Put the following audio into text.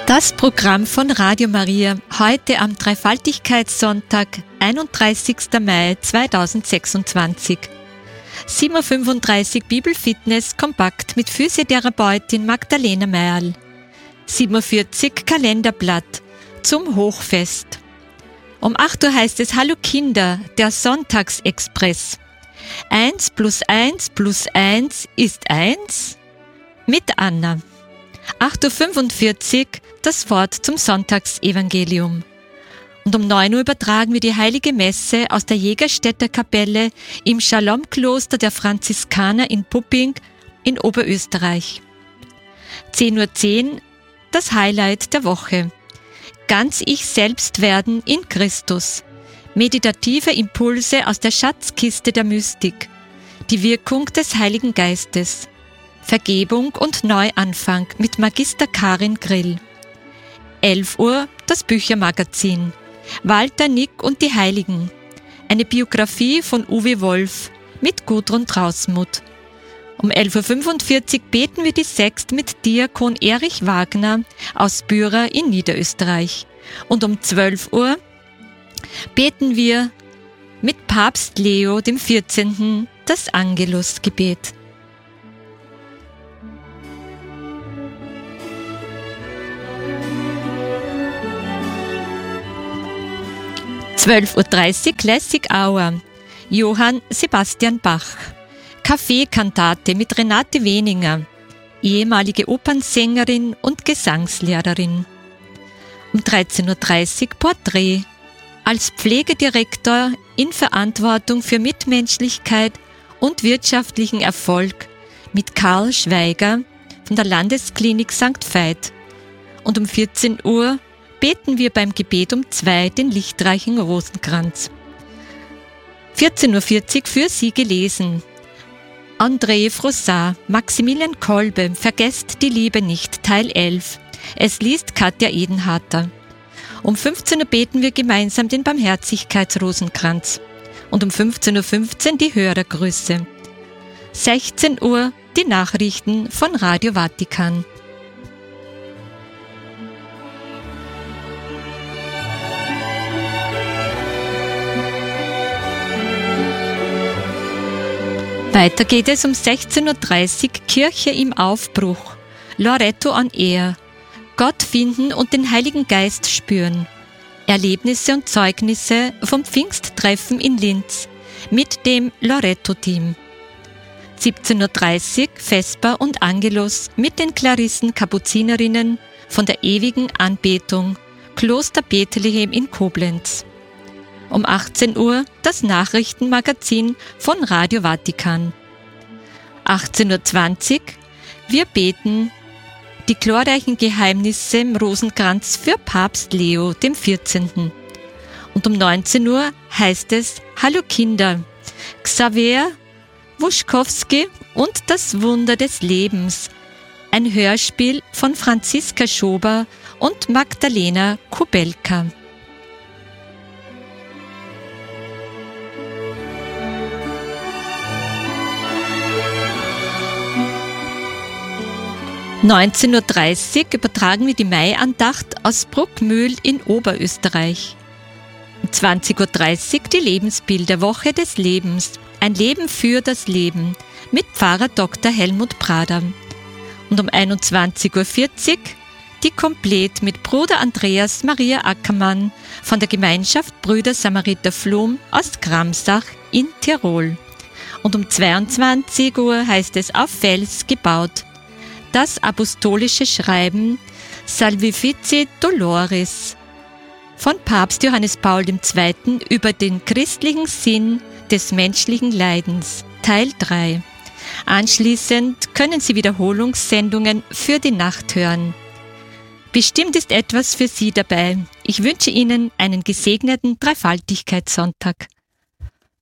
Das Programm von Radio Maria, heute am Dreifaltigkeitssonntag, 31. Mai 2026. 7.35 Uhr Bibelfitness kompakt mit Physiotherapeutin Magdalena Meierl. 7.40 Uhr Kalenderblatt zum Hochfest. Um 8 Uhr heißt es Hallo Kinder, der Sonntagsexpress. 1 + 1 + 1 ist 1 mit Anna. 8.45 Uhr das Wort zum Sonntagsevangelium. Und um 9 Uhr übertragen wir die Heilige Messe aus der Jägerstädter Kapelle im Shalom-Kloster der Franziskaner in Pupping in Oberösterreich. 10.10 Uhr das Highlight der Woche. Ganz ich selbst werden in Christus. Meditative Impulse aus der Schatzkiste der Mystik. Die Wirkung des Heiligen Geistes. Vergebung und Neuanfang mit Magister Karin Grill. 11 Uhr das Büchermagazin. Walter Nick und die Heiligen. Eine Biografie von Uwe Wolf mit Gudrun Trausmuth. Um 11.45 Uhr beten wir die Sext mit Diakon Erich Wagner aus Büra in Niederösterreich. Und um 12 Uhr beten wir mit Papst Leo XIV. Das Angelusgebet. (12:30 Uhr) Classic Hour. Johann Sebastian Bach. Kaffeekantate mit Renate Weninger, ehemalige Opernsängerin und Gesangslehrerin. Um 13:30 Uhr Porträt. Als Pflegedirektor in Verantwortung für Mitmenschlichkeit und wirtschaftlichen Erfolg mit Karl Schweiger von der Landesklinik St. Veit. Und um 14 Uhr beten wir beim Gebet um 2 den lichtreichen Rosenkranz. 14:40 Uhr für Sie gelesen. André Frossard, Maximilian Kolbe, Vergesst die Liebe nicht, Teil 11. Es liest Katja Edenharter. Um 15 Uhr beten wir gemeinsam den Barmherzigkeitsrosenkranz. Und um 15:15 Uhr die Hörergrüße. 16 Uhr die Nachrichten von Radio Vatikan. Weiter geht es um 16:30 Uhr Kirche im Aufbruch. Loretto on Air. Gott finden und den Heiligen Geist spüren. Erlebnisse und Zeugnisse vom Pfingsttreffen in Linz mit dem Loretto-Team. 17:30 Uhr Vesper und Angelus mit den Klarissen Kapuzinerinnen von der ewigen Anbetung, Kloster Bethlehem in Koblenz. Um 18 Uhr das Nachrichtenmagazin von Radio Vatikan. 18:20 Uhr wir beten die glorreichen Geheimnisse im Rosenkranz für Papst Leo XIV. Und um 19 Uhr heißt es Hallo Kinder, Xaver Wuschkowski und das Wunder des Lebens. Ein Hörspiel von Franziska Schober und Magdalena Kubelka. Um 19:30 Uhr übertragen wir die Maiandacht aus Bruckmühl in Oberösterreich. Um 20:30 Uhr die Lebensbilderwoche des Lebens. Ein Leben für das Leben mit Pfarrer Dr. Helmut Prader. Und um 21:40 Uhr die Komplett mit Bruder Andreas Maria Ackermann von der Gemeinschaft Brüder Samariter Flum aus Gramsach in Tirol. Und um 22 Uhr heißt es auf Fels gebaut. Das apostolische Schreiben Salvifici Doloris von Papst Johannes Paul II. Über den christlichen Sinn des menschlichen Leidens, Teil 3. Anschließend können Sie Wiederholungssendungen für die Nacht hören. Bestimmt ist etwas für Sie dabei. Ich wünsche Ihnen einen gesegneten Dreifaltigkeitssonntag.